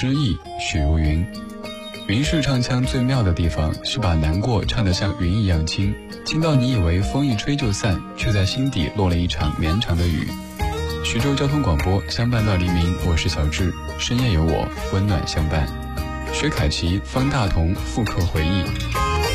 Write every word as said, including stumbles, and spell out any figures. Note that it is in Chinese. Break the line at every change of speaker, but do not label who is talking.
诗意，许如云。云式唱腔最妙的地方是把难过唱得像云一样轻，轻到你以为风一吹就散，却在心底落了一场绵长的雨。徐州交通广播，相伴到黎明，我是小智，深夜有我，温暖相伴。薛凯琪、方大同复刻回忆。